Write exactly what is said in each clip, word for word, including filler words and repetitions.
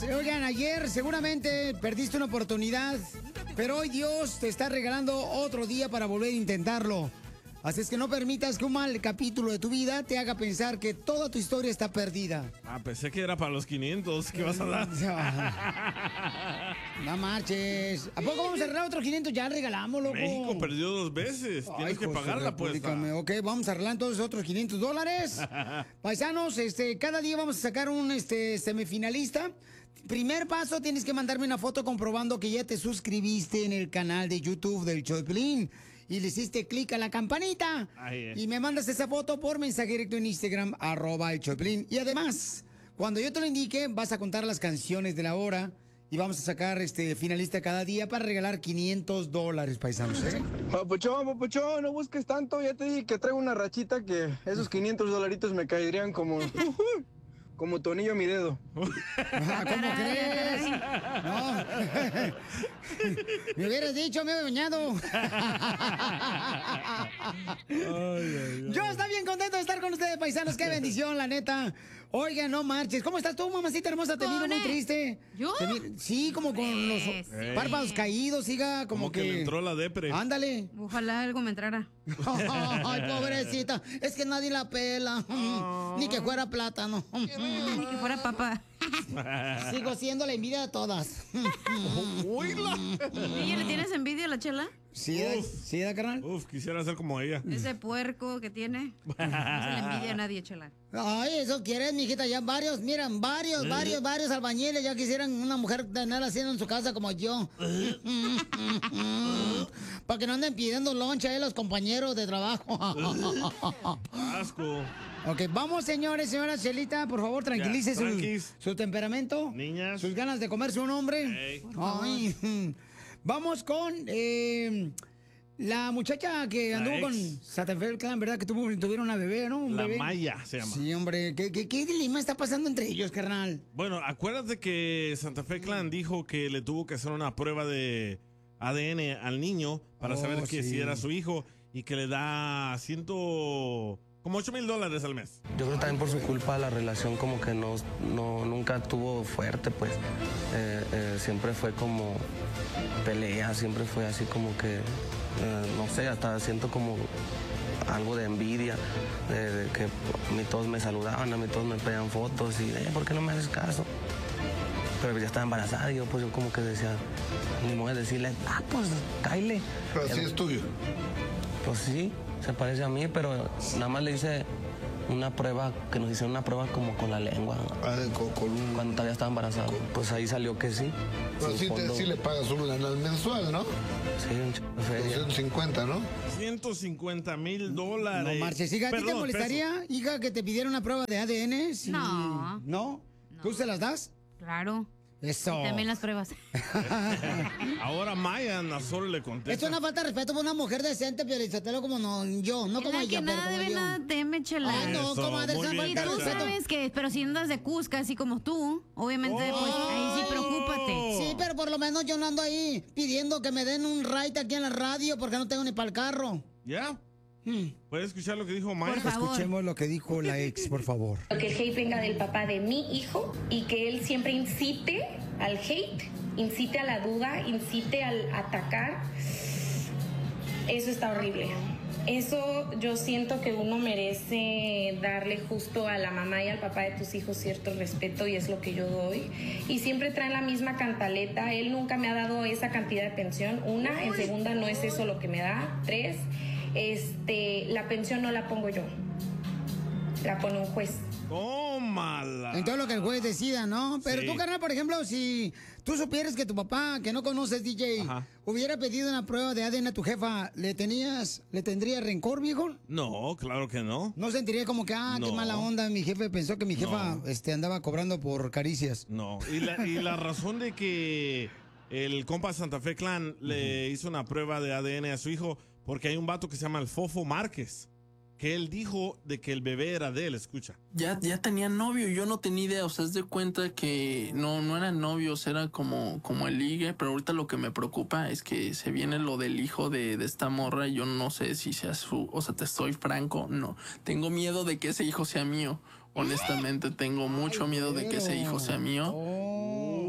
Oigan, ayer seguramente perdiste una oportunidad, pero hoy Dios te está regalando otro día para volver a intentarlo. Así es que no permitas que un mal capítulo de tu vida te haga pensar que toda tu historia está perdida. Ah, pensé que era para los quinientos. ¿Qué vas a dar? No marches. ¿A poco vamos a arreglar otros quinientos? Ya regalamos, loco. México perdió dos veces. Tienes Ay, que pagar la apuesta. Ok, vamos a arreglar todos los otros quinientos dólares. Paisanos, este, cada día vamos a sacar un este, semifinalista. Primer paso, tienes que mandarme una foto comprobando que ya te suscribiste en el canal de YouTube del show de Piolín y le hiciste clic a la campanita. Ahí es. Y me mandas esa foto por mensaje directo en Instagram, arroba el show de Piolín. Y además, cuando yo te lo indique, vas a contar las canciones de la hora y vamos a sacar este finalista cada día para regalar quinientos dólares, paisanos, ¿eh? Papuchón, papuchón, no busques tanto. Ya te dije que traigo una rachita que esos quinientos dolaritos me caerían como... como tu anillo a mi dedo. ¿Cómo crees? No. Me hubieras dicho, me he bañado. Yo estoy bien contento de estar con ustedes, paisanos. Qué bendición, la neta. Oiga, no marches. ¿Cómo estás tú, mamacita hermosa? Te miro muy triste. ¿Yo? Mir... Sí, como con los Sí. párpados caídos, siga, como, Como que, que... le entró la depre. Ándale. Ojalá algo me entrara. Ay, pobrecita. Es que nadie la pela. Oh. Ni que fuera plátano. Ni que fuera papa. Sigo siendo la envidia de todas. ¿Y le tienes envidia a la Chela? Sí, da, sí, da, carnal. Uf, quisiera ser como ella. Ese puerco que tiene. No se le envidia a nadie, Chela. Ay, eso quieres, mijita. Ya varios, miran, varios, varios, varios albañiles ya quisieran una mujer tener haciendo en su casa como yo. Para que no anden pidiendo loncha a los compañeros de trabajo. Asco. Ok, vamos, señores, señora Chelita, por favor, tranquilice Ya, su, su temperamento. Niñas. Sus ganas de comerse un hombre. Hey. Ay. Vamos con eh, la muchacha que La anduvo ex. con Santa Fe Clan, ¿verdad? Que tuvo, tuvieron una bebé, ¿no? Un La bebé. Maya se llama. Sí, hombre. ¿Qué, qué, qué dilema está pasando entre ellos, carnal? Bueno, acuérdate que Santa Fe Clan dijo que le tuvo que hacer una prueba de A D N al niño para Oh, saber que sí. si era su hijo y que le da ciento... como ocho mil dólares al mes. Yo creo que también por su culpa la relación como que no, no nunca tuvo fuerte, pues. Eh, eh, siempre fue como pelea, siempre fue así como que, eh, no sé, hasta siento como algo de envidia, de, de que a mí todos me saludaban, a mí todos me pedían fotos y, eh, ¿por qué no me haces caso? Pero ya estaba embarazada y yo pues yo como que decía, ni modo de decirle, ah, pues, cáile. Pero sí es tuyo. Pues sí, se parece a mí, pero nada más le hice una prueba, que nos hicieron una prueba como con la lengua. Ah, con, con un... Cuando todavía estaba embarazada. Pues ahí salió que sí. Pero Sin sí, te, fondo. sí le pagas un lanal mensual, ¿no? Sí, un ch... de feria. doscientos cincuenta, ¿no? ciento cincuenta mil dólares. No marches. Hija, ¿a ti te Perdón, molestaría, pesos. hija, que te pidiera una prueba de A D N? Si- No. ¿No? ¿Tú se las das? Claro. Eso. Y también las pruebas. Ahora Maya Nazor le contesta. Esto es una falta de respeto por una mujer decente, Piolizotelo, como no, yo, no como La ella, que pero nada como debe, yo. nada teme, Chela. Ay, no, Eso, comadre, muy esa bien, falta de Tú Carla. respeto. sabes que, pero si andas de Cusca, así como tú, obviamente, pues ahí sí preocúpate. Sí, pero por lo menos yo no ando ahí pidiendo que me den un ride aquí en la radio porque no tengo ni para el carro. ¿Ya? Hmm. ¿Puedes escuchar lo que dijo Maya? Por favor. Escuchemos lo que dijo la ex, por favor. Que el hate venga del papá de mi hijo y que él siempre incite al hate, incite a la duda, incite al atacar. Eso está horrible. Eso yo siento que uno merece darle justo a la mamá y al papá de tus hijos cierto respeto y es lo que yo doy. Y siempre traen la misma cantaleta. Él nunca me ha dado esa cantidad de pensión. Una, en segunda no es eso lo que me da. Tres, este, la pensión no la pongo yo. La pone un juez. Tómala. Entonces lo que el juez decida, ¿no? Pero Sí. tú, carnal, por ejemplo, si tú supieras que tu papá, que no conoces, D J, Ajá. hubiera pedido una prueba de A D N a tu jefa, ¿le tenías, le tendría rencor, viejo? No, claro que no. ¿No sentiría como que, ah, qué No. mala onda, mi jefe pensó que mi jefa No. este, andaba cobrando por caricias? No. Y la, y la razón de que el compa Santa Fe Clan le hizo una prueba de A D N a su hijo, porque hay un vato que se llama el Fofo Márquez, que él dijo de que el bebé era de él, escucha. Ya, ya tenía novio, yo no tenía idea, o sea, es de cuenta que no, no eran novios, era como, como el ligue, pero ahorita lo que me preocupa es que se viene lo del hijo de, de esta morra, y yo no sé si sea su, o sea, te estoy franco, no, tengo miedo de que ese hijo sea mío, honestamente, tengo mucho miedo de que ese hijo sea mío. Oh.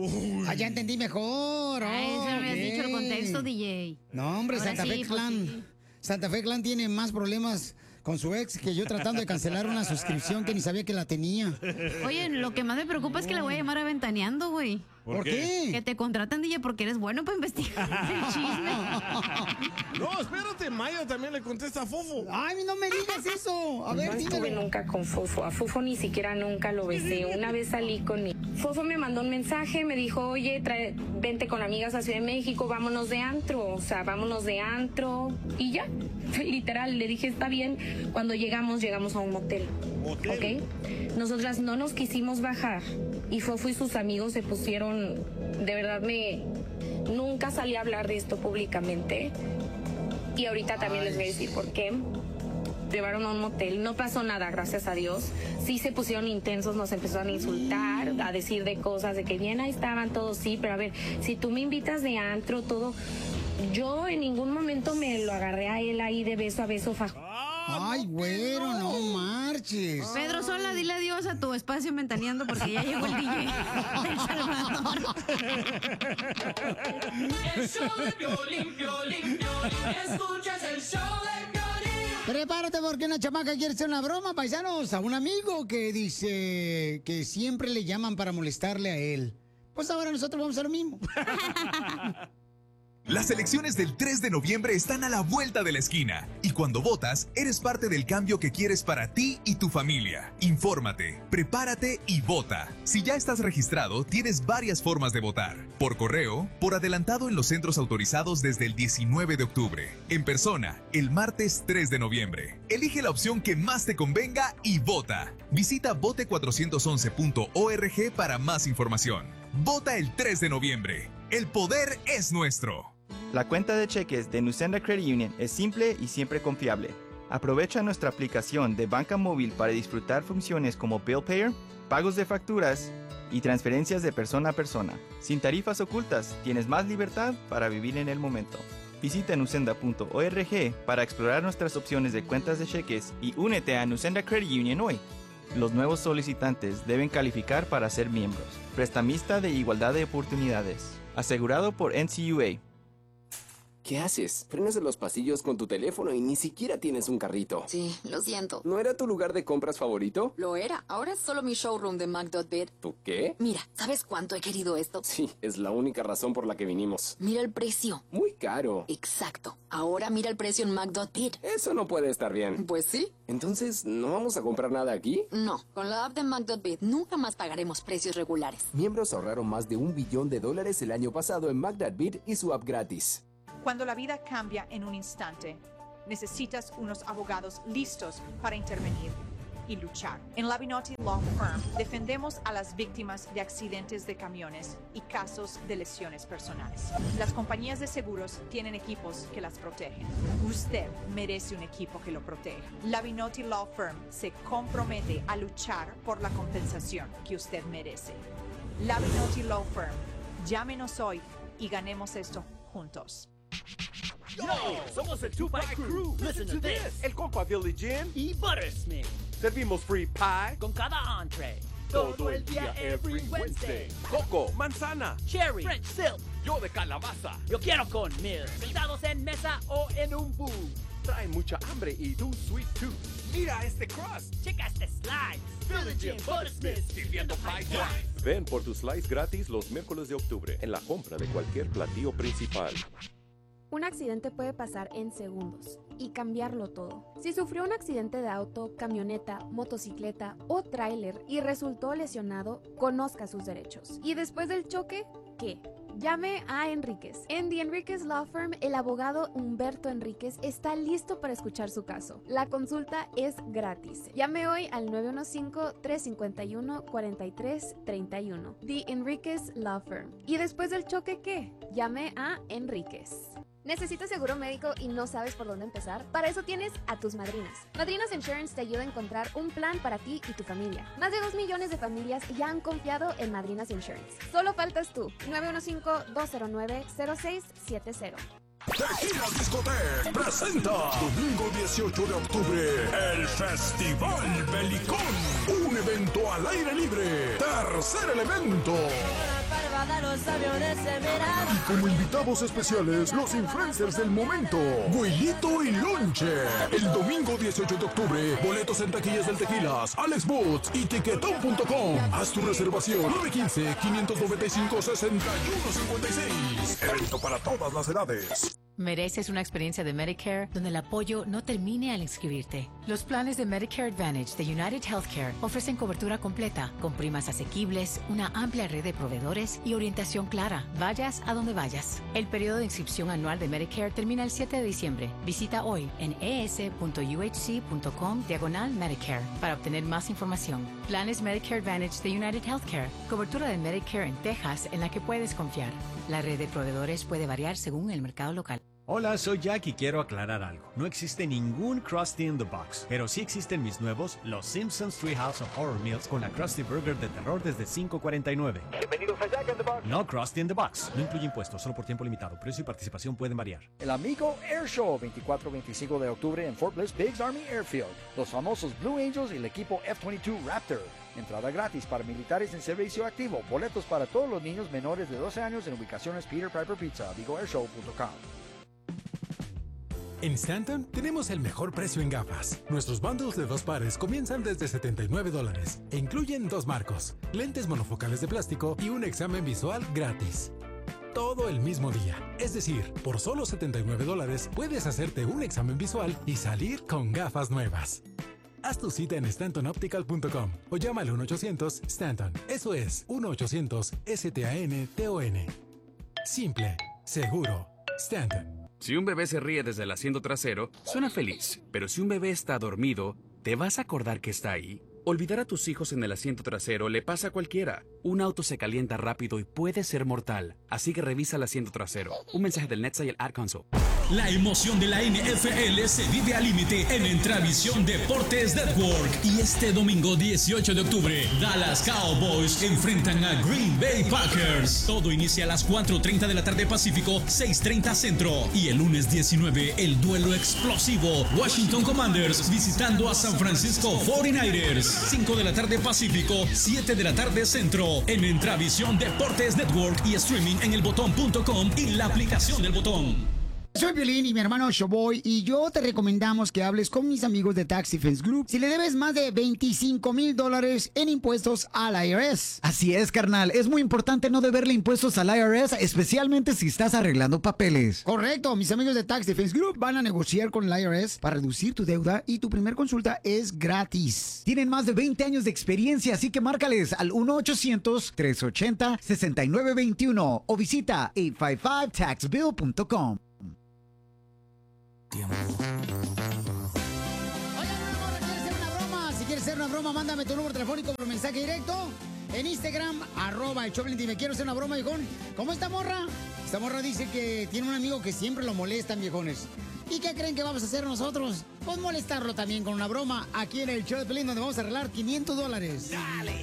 Uy. Ah, ya entendí mejor. Ay, Oh, eso me habías ok. dicho el contexto, D J. No, hombre, Ahora Santa sí, Fe pues Clan. sí. Santa Fe Clan tiene más problemas con su ex que yo tratando de cancelar una suscripción que ni sabía que la tenía. Oye, lo que más me preocupa es que la voy a llamar a Ventaneando, güey. ¿Por qué? Que te contratan, D J, porque eres bueno para investigar el chisme. No, espérate, Maya también le contesta a Fofo. Ay, no me digas eso. A ver, No estuve dímelo. nunca con Fofo. A Fofo ni siquiera nunca lo besé. Una vez salí con él. Fofo me mandó un mensaje, me dijo, oye, trae, vente con amigas a Ciudad de México, vámonos de antro. O sea, vámonos de antro. Y ya, literal, le dije, está bien. Cuando llegamos, llegamos a un motel. Motel. ¿Ok? Nosotras no nos quisimos bajar. Y Fofo y sus amigos se pusieron, de verdad me... Nunca salí a hablar de esto públicamente. Y ahorita también les voy a decir por qué. Llevaron a un motel, no pasó nada, gracias a Dios. Sí se pusieron intensos, nos empezaron a insultar, a decir de cosas, de que bien ahí estaban todos, sí, pero a ver, si tú me invitas de antro, todo... Yo en ningún momento me lo agarré a él ahí de beso a beso, fajo. Ay, güero, no marches. Pedro Sola, dile adiós a tu espacio en Ventaneando porque ya llegó el D J del Salvador. El show de Piolín, Piolín, Piolín. Escuchas el show de Piolín. Prepárate porque una chamaca quiere hacer una broma, paisanos, a un amigo que dice que siempre le llaman para molestarle a él. Pues ahora nosotros vamos a hacer lo mismo. Las elecciones del tres de noviembre están a la vuelta de la esquina y cuando votas, eres parte del cambio que quieres para ti y tu familia. Infórmate, prepárate y vota. Si ya estás registrado, tienes varias formas de votar. Por correo, por adelantado en los centros autorizados desde el diecinueve de octubre. En persona, el martes tres de noviembre. Elige la opción que más te convenga y vota. Visita vote cuatrocientos once punto org para más información. Vota el tres de noviembre. El poder es nuestro. La cuenta de cheques de Nusenda Credit Union es simple y siempre confiable. Aprovecha nuestra aplicación de banca móvil para disfrutar funciones como Bill Payer, pagos de facturas y transferencias de persona a persona. Sin tarifas ocultas, tienes más libertad para vivir en el momento. Visita nusenda punto org para explorar nuestras opciones de cuentas de cheques y únete a Nusenda Credit Union hoy. Los nuevos solicitantes deben calificar para ser miembros. Prestamista de igualdad de oportunidades. Asegurado por N C U A. ¿Qué haces? Frenas en los pasillos con tu teléfono y ni siquiera tienes un carrito. Sí, lo siento. ¿No era tu lugar de compras favorito? Lo era. Ahora es solo mi showroom de Mac dot bid. ¿Tú qué? Mira, ¿sabes cuánto he querido esto? Sí, es la única razón por la que vinimos. Mira el precio. Muy caro. Exacto. Ahora mira el precio en Mac dot bid. Eso no puede estar bien. Pues sí. Entonces, ¿no vamos a comprar nada aquí? No. Con la app de Mac dot bid nunca más pagaremos precios regulares. Miembros ahorraron más de un billón de dólares el año pasado en Mac dot bid y su app gratis. Cuando la vida cambia en un instante, necesitas unos abogados listos para intervenir y luchar. En Labinotti Law Firm defendemos a las víctimas de accidentes de camiones y casos de lesiones personales. Las compañías de seguros tienen equipos que las protegen. Usted merece un equipo que lo proteja. Labinotti Law Firm se compromete a luchar por la compensación que usted merece. Labinotti Law Firm. Llámenos hoy y ganemos esto juntos. Yo, somos el two Five Crew. Listen to this. El compa Billy Jim y Buttersmith. Servimos free pie con cada entree. Todo el día, every Wednesday. Coco, manzana, cherry, French silk. Yo de calabaza. Yo quiero con milk. Sentados en mesa o en un booth. Trae mucha hambre y tu sweet tooth. Mira este crust. Checa este slice. Billy Jim, Buttersmith, sirviendo pie slice. Ven por tu slice gratis los miércoles de octubre en la compra de cualquier platillo principal. Un accidente puede pasar en segundos y cambiarlo todo. Si sufrió un accidente de auto, camioneta, motocicleta o tráiler y resultó lesionado, conozca sus derechos. Y después del choque, ¿qué? Llame a Enríquez. En The Enríquez Law Firm, el abogado Humberto Enríquez está listo para escuchar su caso. La consulta es gratis. Llame hoy al nueve uno cinco, tres cinco uno, cuatro tres tres uno. The Enríquez Law Firm. ¿Y después del choque qué? Llame a Enríquez. ¿Necesitas seguro médico y no sabes por dónde empezar? Para eso tienes a tus madrinas. Madrinas Insurance te ayuda a encontrar un plan para ti y tu familia. Más de dos millones de familias ya han confiado en Madrinas Insurance. Solo faltas tú. nueve uno cinco, dos cero nueve, cero seis siete cero. Tequila Discotec presenta domingo dieciocho de octubre el Festival Belicón, un evento al aire libre. Tercer elemento. los aviones se miran. Y como invitados especiales, los influencers del momento, Huilito y Lonche. El domingo dieciocho de octubre, boletos en taquillas del Tequilas, Alex Boots y tiquetón punto com. Haz tu reservación nueve uno cinco, cinco nueve cinco, seis uno cinco seis. Evento para todas las edades. Mereces una experiencia de Medicare donde el apoyo no termine al inscribirte. Los planes de Medicare Advantage de United Healthcare ofrecen cobertura completa, con primas asequibles, una amplia red de proveedores y orientación clara, vayas a donde vayas. El periodo de inscripción anual de Medicare termina el siete de diciembre. Visita hoy en es.uhc.com diagonal Medicare para obtener más información. Planes Medicare Advantage de United Healthcare. Cobertura de Medicare en Texas en la que puedes confiar. La red de proveedores puede variar según el mercado local. Hola, soy Jack y quiero aclarar algo. No existe ningún Krusty in the Box, pero sí existen mis nuevos Los Simpsons Treehouse of Horror Meals con la Krusty Burger de terror desde cinco cuarenta y nueve. Bienvenidos a Jack in the Box. No Krusty in the Box. No incluye impuestos, solo por tiempo limitado. Precio y participación pueden variar. El Amigo Air Show, veinticuatro y veinticinco de octubre en Fort Bliss Biggs Army Airfield. Los famosos Blue Angels y el equipo F veintidós Raptor. Entrada gratis para militares en servicio activo. Boletos para todos los niños menores de doce años en ubicaciones Peter Piper Pizza, amigo air show punto com. En Stanton tenemos el mejor precio en gafas. Nuestros bundles de dos pares comienzan desde setenta y nueve dólares e incluyen dos marcos, lentes monofocales de plástico y un examen visual gratis. Todo el mismo día. Es decir, por solo setenta y nueve dólares puedes hacerte un examen visual y salir con gafas nuevas. Haz tu cita en stanton optical punto com o llama al uno ochocientos Stanton. Eso es uno ochocientos S T A N T O N. Simple, seguro, Stanton. Si un bebé se ríe desde el asiento trasero, suena feliz. Pero si un bebé está dormido, ¿te vas a acordar que está ahí? Olvidar a tus hijos en el asiento trasero le pasa a cualquiera. Un auto se calienta rápido y puede ser mortal. Así que revisa el asiento trasero. Un mensaje del Netsa y el Ad Console. La emoción de la N F L se vive al límite en Entravisión Deportes Network. Y este domingo dieciocho de octubre, Dallas Cowboys enfrentan a Green Bay Packers. Todo inicia a las cuatro treinta de la tarde Pacífico, seis treinta Centro. Y el lunes diecinueve, el duelo explosivo. Washington Commanders visitando a San Francisco cuarenta y nueve ers. cinco de la tarde Pacífico, siete de la tarde Centro. En Entravisión Deportes Network y streaming en el botón punto com y la aplicación del Botón. Soy Piolín y mi hermano Showboy y yo te recomendamos que hables con mis amigos de Tax Defense Group si le debes más de veinticinco mil dólares en impuestos al I R S. Así es, carnal. Es muy importante no deberle impuestos al I R S, especialmente si estás arreglando papeles. Correcto. Mis amigos de Tax Defense Group van a negociar con el I R S para reducir tu deuda y tu primer consulta es gratis. Tienen más de veinte años de experiencia, así que márcales al uno ochocientos, tres ochenta, sesenta y nueve veintiuno o visita ocho cinco cinco tax bill punto com. Oye, mi amor, ¿quieres hacer una broma? Si quieres hacer una broma, mándame tu número telefónico por mensaje directo en Instagram, arroba el Choplin. Dime, quiero hacer una broma, viejón. ¿Cómo esta morra? Esta morra dice que tiene un amigo que siempre lo molestan, viejones. ¿Y qué creen que vamos a hacer nosotros? Pues molestarlo también con una broma aquí en el show de Pelín, donde vamos a arreglar quinientos dólares. Dale.